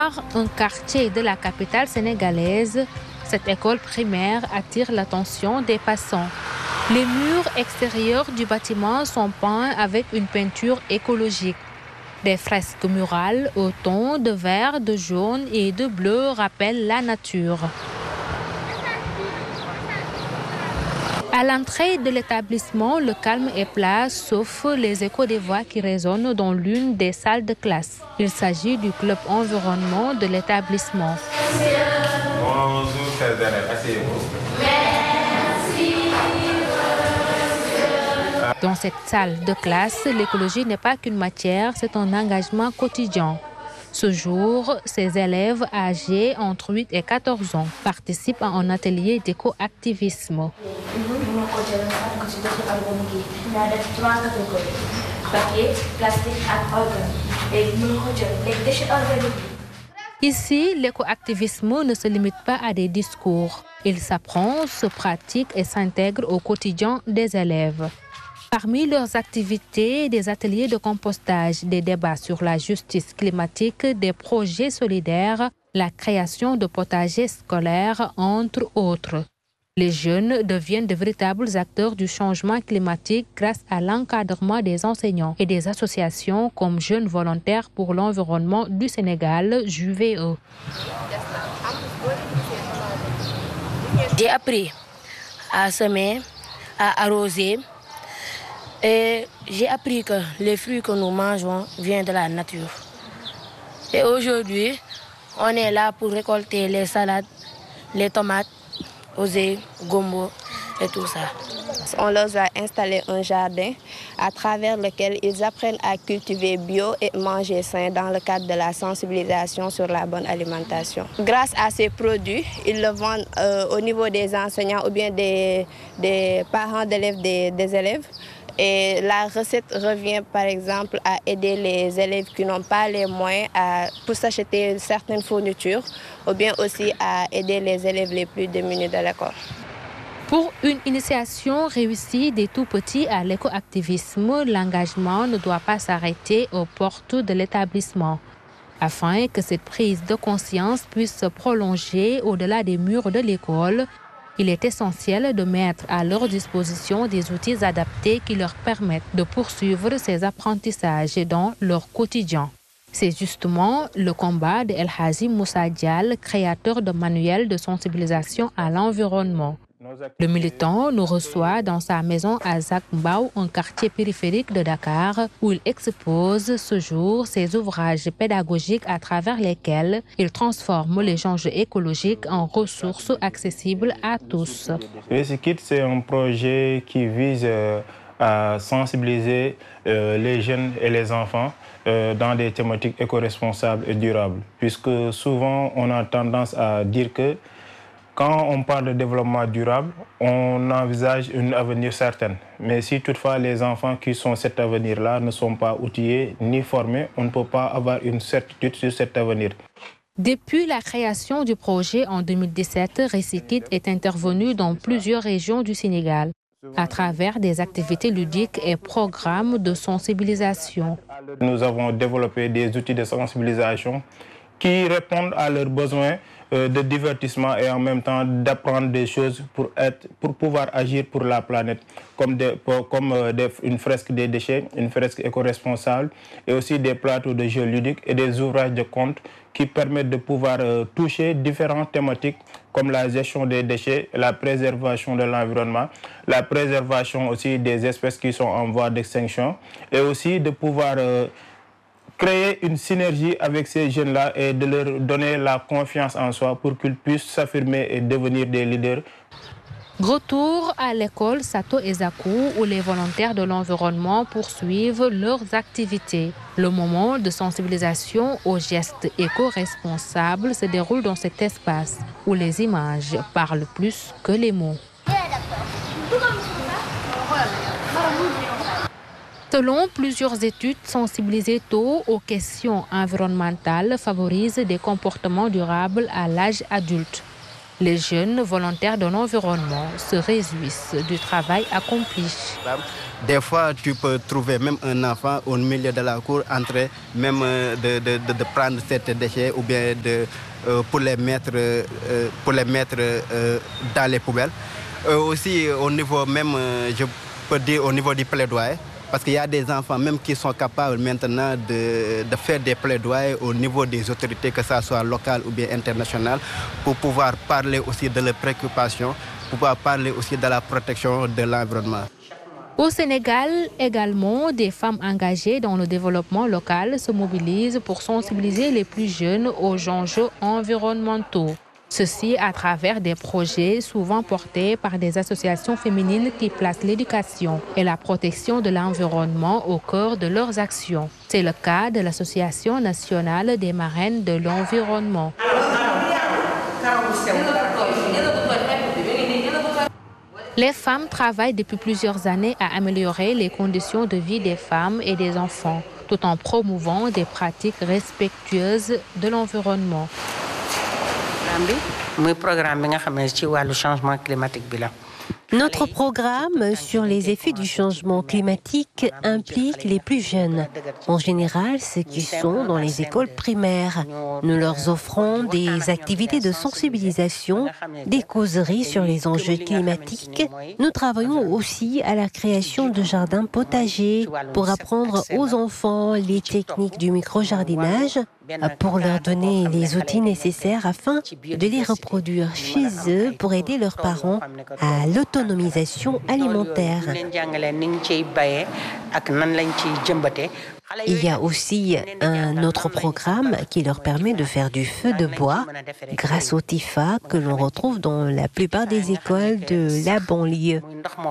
Un quartier de la capitale sénégalaise, cette école primaire attire l'attention des passants. Les murs extérieurs du bâtiment sont peints avec une peinture écologique. Des fresques murales au ton de vert, de jaune et de bleu rappellent la nature. À l'entrée de l'établissement, le calme est plat, sauf les échos des voix qui résonnent dans l'une des salles de classe. Il s'agit du club environnement de l'établissement. Bonjour, chers élèves, asseyez-vous. Dans cette salle de classe, l'écologie n'est pas qu'une matière, c'est un engagement quotidien. Ce jour, ces élèves âgés entre 8 et 14 ans participent à un atelier d'éco-activisme. Ici, l'éco-activisme ne se limite pas à des discours. Il s'apprend, se pratique et s'intègre au quotidien des élèves. Parmi leurs activités, des ateliers de compostage, des débats sur la justice climatique, des projets solidaires, la création de potagers scolaires, entre autres. Les jeunes deviennent de véritables acteurs du changement climatique grâce à l'encadrement des enseignants et des associations comme Jeunes volontaires pour l'environnement du Sénégal, JVE. J'ai appris à semer, à arroser. Et j'ai appris que les fruits que nous mangeons viennent de la nature. Et aujourd'hui, on est là pour récolter les salades, les tomates, oseilles, gombo et tout ça. On leur a installé un jardin à travers lequel ils apprennent à cultiver bio et manger sain dans le cadre de la sensibilisation sur la bonne alimentation. Grâce à ces produits, ils le vendent au niveau des enseignants ou bien des parents d'élèves des élèves. Et la recette revient par exemple à aider les élèves qui n'ont pas les moyens pour s'acheter certaines fournitures ou bien aussi à aider les élèves les plus démunis de l'école. Pour une initiation réussie des tout-petits à l'éco-activisme, l'engagement ne doit pas s'arrêter aux portes de l'établissement. Afin que cette prise de conscience puisse se prolonger au-delà des murs de l'école, il est essentiel de mettre à leur disposition des outils adaptés qui leur permettent de poursuivre ces apprentissages dans leur quotidien. C'est justement le combat de El Hadji Moussa Dial, créateur de manuels de sensibilisation à l'environnement. Le militant nous reçoit dans sa maison à Zac Mbao, un quartier périphérique de Dakar, où il expose ce jour ses ouvrages pédagogiques à travers lesquels il transforme les enjeux écologiques en ressources accessibles à tous. Recycit, c'est un projet qui vise à sensibiliser les jeunes et les enfants dans des thématiques éco-responsables et durables, puisque souvent on a tendance à dire que quand on parle de développement durable, on envisage un avenir certain. Mais si toutefois les enfants qui sont cet avenir-là ne sont pas outillés ni formés, on ne peut pas avoir une certitude sur cet avenir. Depuis la création du projet en 2017, Recycit est intervenu dans plusieurs régions du Sénégal à travers des activités ludiques et programmes de sensibilisation. Nous avons développé des outils de sensibilisation qui répondent à leurs besoins de divertissement et en même temps d'apprendre des choses pour pouvoir agir pour la planète, comme une fresque des déchets, une fresque éco-responsable et aussi des plateaux de jeux ludiques et des ouvrages de contes qui permettent de pouvoir toucher différentes thématiques comme la gestion des déchets, la préservation de l'environnement, la préservation aussi des espèces qui sont en voie d'extinction et aussi de pouvoir créer une synergie avec ces jeunes-là et de leur donner la confiance en soi pour qu'ils puissent s'affirmer et devenir des leaders. Retour à l'école Sato Ezakou où les volontaires de l'environnement poursuivent leurs activités. Le moment de sensibilisation aux gestes éco-responsables se déroule dans cet espace où les images parlent plus que les mots. Selon plusieurs études, sensibiliser tôt aux questions environnementales favorise des comportements durables à l'âge adulte. Les jeunes volontaires de l'environnement se réjouissent du travail accompli. Des fois, tu peux trouver même un enfant au milieu de la cour en train même de prendre certains déchets ou bien pour les mettre dans les poubelles. Aussi, au niveau même, je peux dire au niveau du plaidoyer, parce qu'il y a des enfants même qui sont capables maintenant de faire des plaidoyers au niveau des autorités, que ce soit locales ou bien internationales, pour pouvoir parler aussi de leurs préoccupations, pour pouvoir parler aussi de la protection de l'environnement. Au Sénégal, également, des femmes engagées dans le développement local se mobilisent pour sensibiliser les plus jeunes aux enjeux environnementaux. Ceci à travers des projets souvent portés par des associations féminines qui placent l'éducation et la protection de l'environnement au cœur de leurs actions. C'est le cas de l'Association nationale des marraines de l'environnement. Les femmes travaillent depuis plusieurs années à améliorer les conditions de vie des femmes et des enfants, tout en promouvant des pratiques respectueuses de l'environnement. Notre programme sur les effets du changement climatique implique les plus jeunes, en général ceux qui sont dans les écoles primaires. Nous leur offrons des activités de sensibilisation, des causeries sur les enjeux climatiques. Nous travaillons aussi à la création de jardins potagers pour apprendre aux enfants les techniques du micro-jardinage, pour leur donner les outils nécessaires afin de les reproduire chez eux pour aider leurs parents à l'autonomisation alimentaire. Il y a aussi un autre programme qui leur permet de faire du feu de bois grâce au TIFA que l'on retrouve dans la plupart des écoles de la banlieue.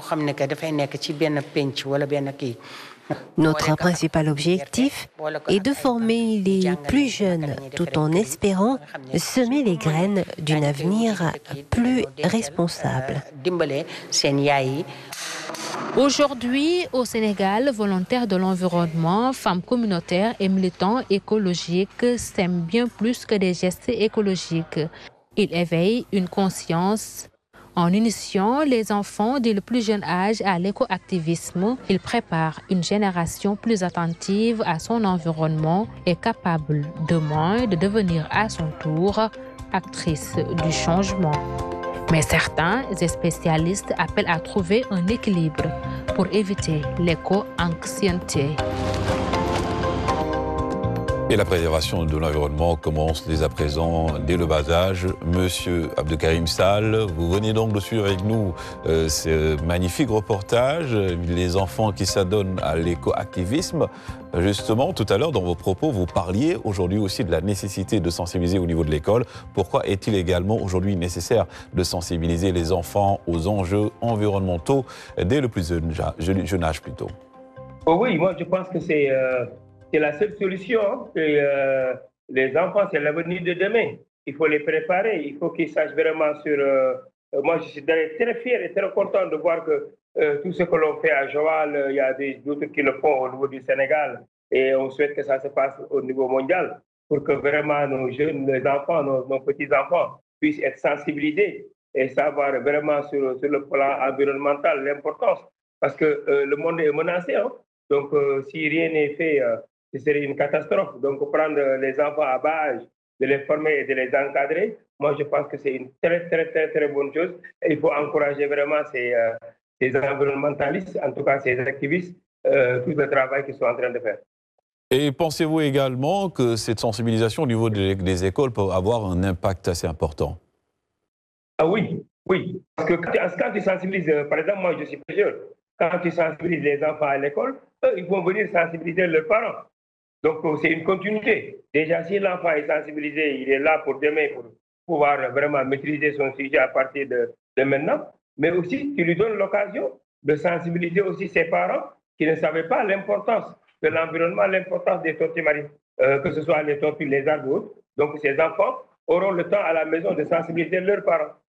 Notre principal objectif est de former les plus jeunes tout en espérant semer les graines d'un avenir plus responsable. Aujourd'hui, au Sénégal, volontaires de l'environnement, femmes communautaires et militants écologiques s'aiment bien plus que des gestes écologiques. Ils éveillent une conscience. En initiant les enfants dès le plus jeune âge à l'écoactivisme, ils préparent une génération plus attentive à son environnement et capable demain de devenir à son tour actrice du changement. Mais certains spécialistes appellent à trouver un équilibre pour éviter l'éco-anxiété. Et la préservation de l'environnement commence dès à présent, dès le bas âge. Monsieur Abdelkarim Sall, vous venez donc de suivre avec nous ce magnifique reportage, les enfants qui s'adonnent à l'éco-activisme. Justement, tout à l'heure, dans vos propos, vous parliez aujourd'hui aussi de la nécessité de sensibiliser au niveau de l'école. Pourquoi est-il également aujourd'hui nécessaire de sensibiliser les enfants aux enjeux environnementaux dès le plus jeune âge plutôt? Oh oui, moi je pense que c'est la seule solution. Les enfants, c'est l'avenir de demain. Il faut les préparer. Il faut qu'ils sachent vraiment sur... moi, je suis très fier et très content de voir que tout ce que l'on fait à Joal, il y a d'autres qui le font au niveau du Sénégal. Et on souhaite que ça se passe au niveau mondial pour que vraiment nos jeunes, les enfants, nos petits-enfants puissent être sensibilisés et savoir vraiment sur le plan environnemental l'importance. Parce que le monde est menacé. Hein? Donc, si rien n'est fait... ce serait une catastrophe. Donc, prendre les enfants à bas âge, de les former et de les encadrer, moi, je pense que c'est une très bonne chose. Et il faut encourager vraiment ces environnementalistes, en tout cas ces activistes, tout le travail qu'ils sont en train de faire. Et pensez-vous également que cette sensibilisation au niveau des écoles peut avoir un impact assez important? Ah oui. Parce que quand tu sensibilises, par exemple, moi, je suis plus jeune, quand tu sensibilises les enfants à l'école, eux, ils vont venir sensibiliser leurs parents. Donc, c'est une continuité. Déjà, si l'enfant est sensibilisé, il est là pour demain, pour pouvoir vraiment maîtriser son sujet à partir de maintenant. Mais aussi, tu lui donnes l'occasion de sensibiliser aussi ses parents qui ne savaient pas l'importance de l'environnement, l'importance des tortues marines, que ce soit les tortues, les arbres ou autres. Donc, ces enfants auront le temps à la maison de sensibiliser leurs parents.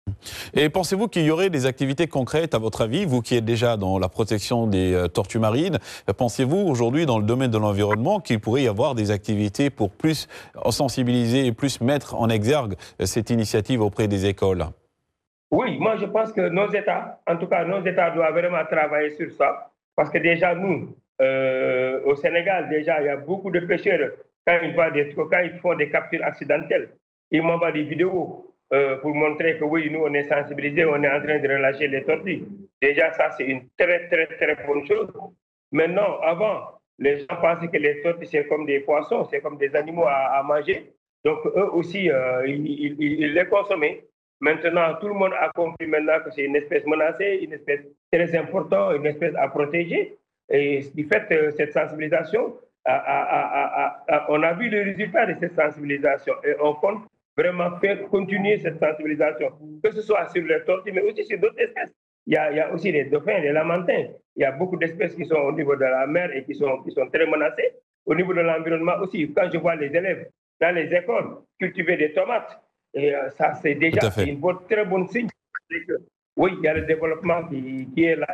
Et pensez-vous qu'il y aurait des activités concrètes, à votre avis, vous qui êtes déjà dans la protection des tortues marines, pensez-vous aujourd'hui dans le domaine de l'environnement qu'il pourrait y avoir des activités pour plus sensibiliser et plus mettre en exergue cette initiative auprès des écoles? Oui, moi je pense que nos États, en tout cas nos États doivent vraiment travailler sur ça, parce que déjà nous, au Sénégal, déjà il y a beaucoup de pêcheurs, quand ils font des captures accidentelles, ils m'envoient des vidéos pour montrer que oui, nous on est sensibilisés, on est en train de relâcher les tortues. Déjà ça c'est une très très très bonne chose. Maintenant, avant, les gens pensaient que les tortues c'est comme des poissons, c'est comme des animaux à manger, donc eux aussi ils les consommaient. Maintenant, tout le monde a compris maintenant que c'est une espèce menacée, une espèce très importante, une espèce à protéger. Et du fait de cette sensibilisation, on a vu le résultat de cette sensibilisation et on compte vraiment faire continuer cette sensibilisation, que ce soit sur les tortues, mais aussi sur d'autres espèces. Il y a aussi les dauphins, les lamantins. Il y a beaucoup d'espèces qui sont au niveau de la mer et qui sont très menacées. Au niveau de l'environnement aussi, quand je vois les élèves dans les écoles cultiver des tomates, et ça, c'est déjà une très bonne signe. Oui, il y a le développement qui est là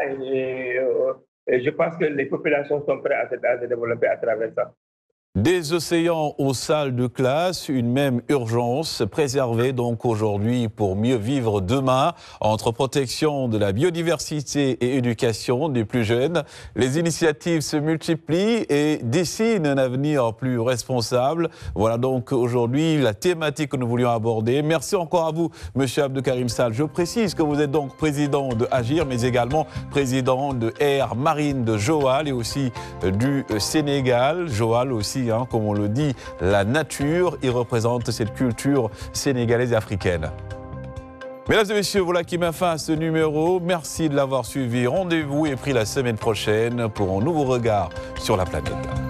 et je pense que les populations sont prêtes à se développer à travers ça. Des océans aux salles de classe, une même urgence, préserver donc aujourd'hui pour mieux vivre demain. Entre protection de la biodiversité et éducation des plus jeunes, les initiatives se multiplient et dessinent un avenir plus responsable. Voilà donc aujourd'hui la thématique que nous voulions aborder. Merci encore à vous, Monsieur Abdoukarim Sall. Je précise que vous êtes donc président de Agir, mais également président de Air Marine de Joal et aussi du Sénégal. Joal aussi, comme on le dit, la nature, il représente cette culture sénégalaise et africaine. Mesdames et messieurs, voilà qui met fin à ce numéro. Merci de l'avoir suivi. Rendez-vous est pris la semaine prochaine pour un nouveau regard sur la planète.